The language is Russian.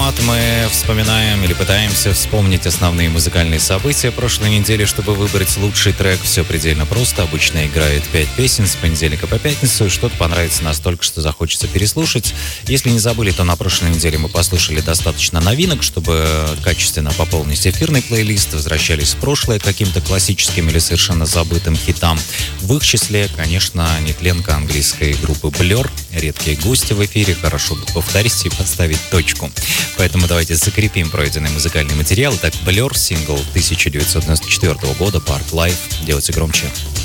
формат. Мы вспоминаем или пытаемся вспомнить основные музыкальные события прошлой недели, чтобы выбрать лучший трек. Все предельно просто. Обычно играет 5 песен с понедельника по пятницу. Что-то понравится настолько, что захочется переслушать. Если не забыли, то на прошлой неделе мы послушали достаточно новинок, чтобы качественно пополнить эфирный плейлист. Возвращались в прошлое к каким-то классическим или совершенно забытым хитам. В их числе, конечно, нетленка английской группы Blur. Редкие гости в эфире. Хорошо бы повторить и поставить точку. Поэтому давайте закрепим пройденный музыкальный материал. Итак, Blur, сингл 1994 года, Park Life. Делайте громче.